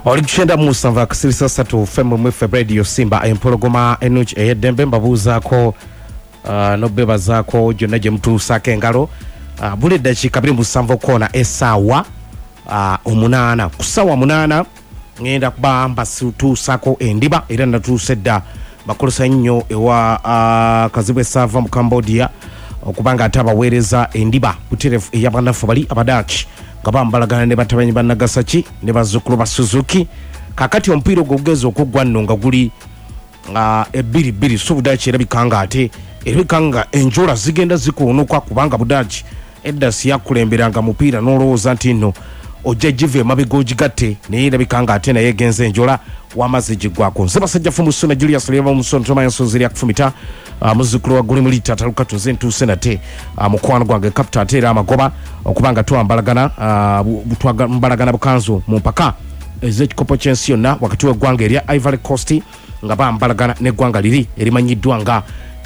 Olikushenda musava kasirisa satu femu mwefe radio Simba empologoma enuch edembe mbabuzaako nobeba zaako jonna gye mutuusaako engalo buli ddakiika 2 kona essaawa 8 ku ssaawa 8 ngenda kuba mbatuusaako endiba era natuuse dda bakozesa nnyo ewa Kazibwe Sava mu Cambodia okubanga ate abaweereza endiba buterefu ey'abanafu bali abadaki nga bambalagana ne batabanyi ba Nagasaki ne bazzukulu ba Suzuki kakati omupiira ogugeza okuggwa nno nga guli ebbiri so Budaki erabika ate erabika enjola zigenda zikuunuka kubanga Budaki edda siyakulemberanga mupiira n'olowooza nti nno ojja give emabega ogigatte naye erabika ate naye egenze enjola w'amazzi giggwako nze basajja Fumu Suna Julius Leva Musono Toma Nsonzi lya kufumita muzzukulu wa Guli Mulita taluka tuze ntuuse nate mukwano gwange kapita ateera amagoba okubanga twambalagana mbalagana bukanzu mu mpaka ez'ekikopo ky'ensi yonna wakati w'eggwanga erya Ivory Coast nga bambalagana n'eggwanga liri erimanyiddwa nga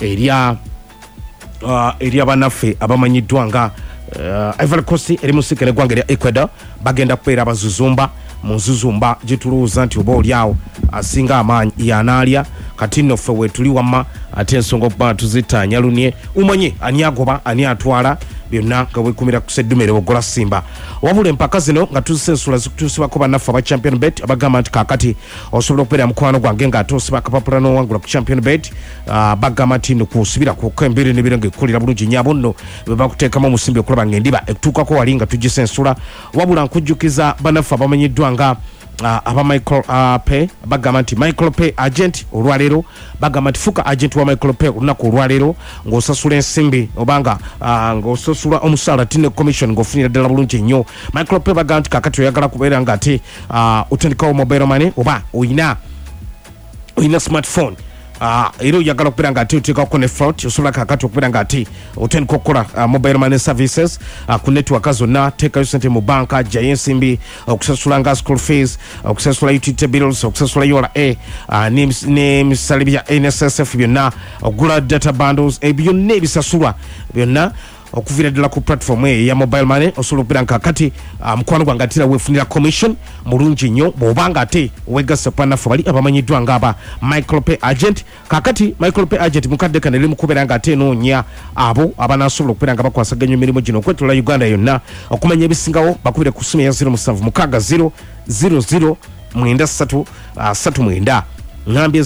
erya bannaffe abamanyiddwa nga Ivory Coast eri musika n'eggwanga erya Ecuador bagenda kubeera abazuzumba mu nzuzumba gye tulowooza nti oba oliawo asinga amaanyi yanaalya kati nno ffe weetuli wamma ate ensonga okuba tuzitaanya lunye umanye ani agoba ani atwala byonna nga weekumira ku sseddumere ogola Simba wabula empaka zino nga tuzisensula zikutuusibwako bannaffe aba Champion Bet abagamba nti kaakati osobola okubeera mukwano gwange ng'atoosiba akapapula n'owangula ku Champion Bet bagamba nti nno kuusibira kwokka embeera n'ebeera ng'ekkolera bulungi nnyabo nno bwe bakuteekamu omusimbi okulaba ng'endiba ekutuukako wali nga tugisensula wabula nkujjukiza bannaffe abamanyiddwa nga aba Michael Pay bagamba nti Michael Pay agent olwaleero bagamba nti fuka agent wa Michael Pay olunaku olwaleero ng'osasula ensimbi obanga ng'osasula omusaala tine commission ng'ofunira ddala bulungi nnyo Michael Pay bagamba nti kakati oyagala kubeera nga ate otandikawo mobile money oba oyina smartphone era oyagala okubeera nga ate oteekako ne float osobola kakati okubeera nga ate otandika okukola mobile money services ku network zonna teekayo sente mu banka ajjayo ensimbi okusasula nga school fees okusasula utility bills okusasula URA n'emisale bya NSSF byonna okugula data bundles byonna ebisasulwa byonna okuvira ddala ku platform ya mobile money osobola okubeera nga kakati mukwano gwange atera weefunira commission mulungi nnyo bw'obanga ate weegasa panaffe bali abamanyiddwa ng'aba Michael Pay agent kakati Michael Pay agent mukadde kano eri mukubeera nga ate enoonya abo abanaasobola okubeera nga bakwasaganya emirimu gino okwetoola Uganda yonna okumanya ebisingawo bakubire ku ssimu ya 07 600 00 93 39 ngambye